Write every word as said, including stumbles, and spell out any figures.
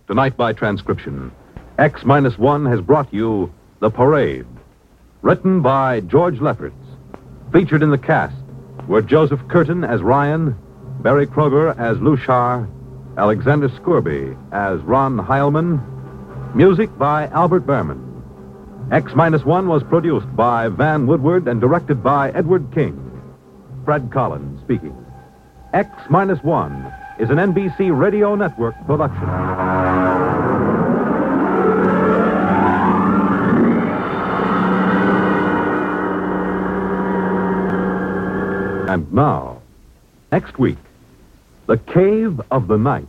Tonight by transcription, X minus one has brought you The Parade. Written by George Lefferts. Featured in the cast were Joseph Curtin as Ryan, Barry Kroger as Lushar, Alexander Scourby as Ron Heilman. Music by Albert Behrman. X minus one was produced by Van Woodward and directed by Edward King. Fred Collins speaking. X minus one is an N B C Radio Network production. And now, next week, The Cave of the Night.